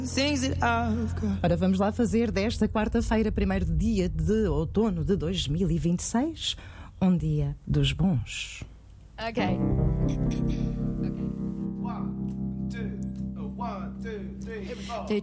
Ora, vamos lá fazer desta quarta-feira, primeiro dia de outono de 2026, um dia dos bons. Ok. One, two, three, here we go.